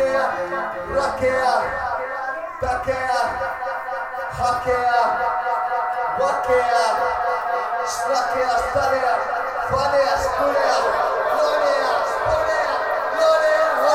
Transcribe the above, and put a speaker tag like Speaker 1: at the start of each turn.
Speaker 1: Makea, Rakea, Takea, Hakea, Wakea, Slakea, Stalea, Falea, Skulea.